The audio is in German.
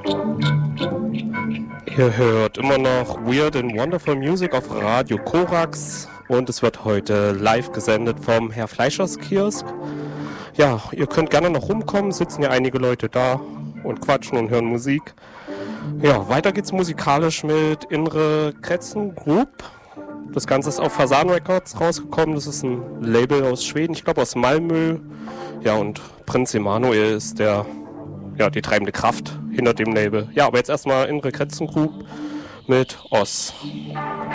Ihr hört immer noch Weird and Wonderful Music auf Radio Korax und es wird heute live gesendet vom Herr Fleischers Kiosk. Ja, ihr könnt gerne noch rumkommen, sitzen ja einige Leute da und quatschen und hören Musik. Ja, weiter geht's musikalisch mit Inre Kretzen Group. Das Ganze ist auf Fasan Records rausgekommen, das ist ein Label aus Schweden, ich glaube aus Malmö. Ja, und Prinz Emanuel ist die treibende Kraft hinter dem Label. Ja, aber jetzt erstmal Inre Kretzen Group mit Oss.